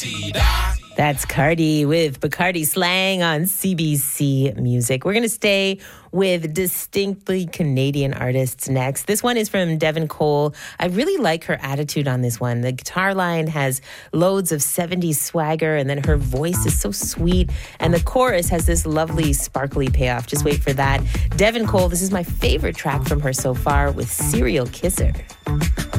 That's Cardi with Bacardi Slang on CBC Music. We're going to stay with distinctly Canadian artists next. This one is from Devin Cole. I really like her attitude on this one. The guitar line has loads of 70s swagger, and then her voice is so sweet, and the chorus has this lovely sparkly payoff. Just wait for that. Devin Cole, this is my favorite track from her so far with Serial Kisser.